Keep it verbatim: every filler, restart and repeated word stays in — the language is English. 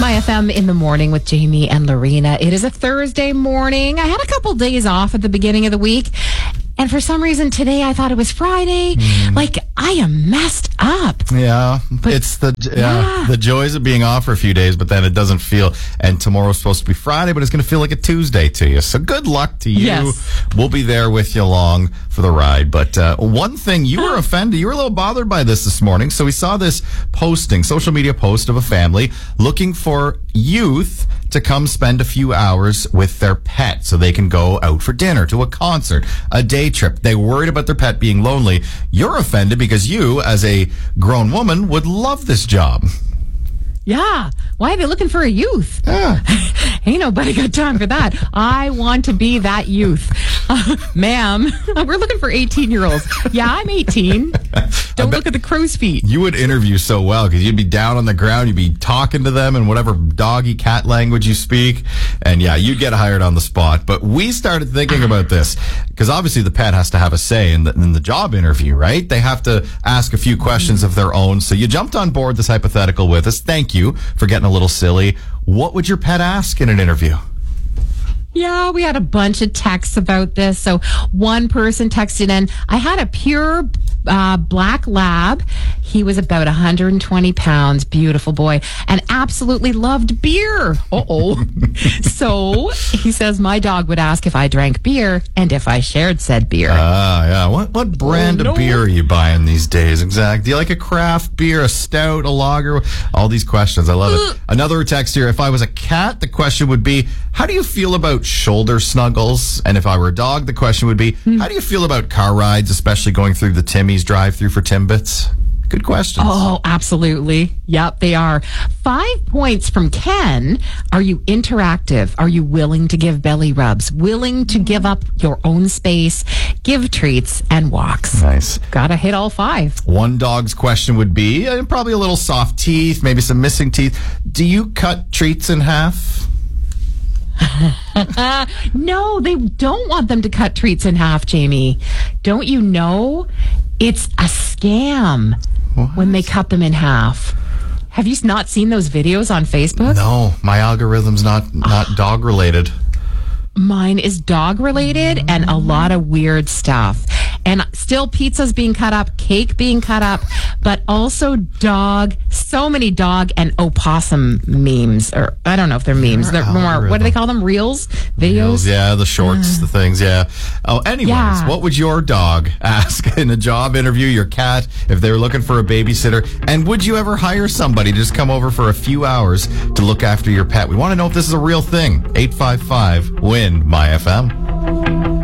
My F M in the morning with Jamie and Lorena. It is a Thursday morning. I had a couple days off at the beginning of the week. And for some reason today I thought it was Friday. Mm. Like, I am messed up. Yeah. But, it's the yeah, yeah. the joys of being off for a few days, but then it doesn't feel, and tomorrow's supposed to be Friday, but it's going to feel like a Tuesday to you. So good luck to you. Yes. We'll be there with you along for the ride. But uh, one thing, you were offended. You were a little bothered by this this morning. So we saw this posting, social media post of a family looking for youth to come spend a few hours with their pet so they can go out for dinner, to a concert, a day trip. They worried about their pet being lonely. You're offended because you, as a grown woman, would love this job. Yeah. Why are they looking for a youth? Yeah. Ain't nobody got time for that. I want to be that youth. Uh, ma'am, we're looking for eighteen-year-olds. Yeah, I'm eighteen. Don't look at the crow's feet. You would interview so well because you'd be down on the ground. You'd be talking to them in whatever doggy cat language you speak. And yeah, you'd get hired on the spot. But we started thinking about this because obviously the pet has to have a say in the, in the job interview, right? They have to ask a few questions of their own. So you jumped on board this hypothetical with us. Thank you for getting a little silly. What would your pet ask in an interview? Yeah, we had a bunch of texts about this. So one person texted in, I had a pure uh, black lab. He was about one hundred twenty pounds, beautiful boy, and absolutely loved beer. Uh-oh. So he says, my dog would ask if I drank beer and if I shared said beer. Ah, uh, yeah. What what brand oh, no. of beer are you buying these days? Exactly. Do you like a craft beer, a stout, a lager? All these questions. I love it. Another text here. If I was a cat, the question would be, how do you feel about shoulder snuggles? And if I were a dog, the question would be, mm. how do you feel about car rides, especially going through the Timmy's drive-through for Timbits? Good questions. Oh, absolutely. Yep, they are. Five points from Ken. Are you interactive? Are you willing to give belly rubs? Willing to give up your own space, give treats, and walks? Nice. Gotta hit all five. One dog's question would be, uh, probably a little soft teeth, maybe some missing teeth. Do you cut treats in half? No, they don't want them to cut treats in half, Jamie. Don't you know? It's a scam what? when they cut them in half. Have you not seen those videos on Facebook? No, my algorithm's not, not dog related. Mine is dog related and a lot of weird stuff. And still pizza's being cut up, cake being cut up, but also dog, so many dog and opossum memes. Or I don't know if they're memes. They're more, what do they call them? Reels? Videos? Reels, yeah, the shorts, uh, the things, yeah. Oh, anyways, yeah. What would your dog ask in a job interview, your cat, if they were looking for a babysitter? And would you ever hire somebody to just come over for a few hours to look after your pet? We want to know if this is a real thing. eight five five, W I N, My F M.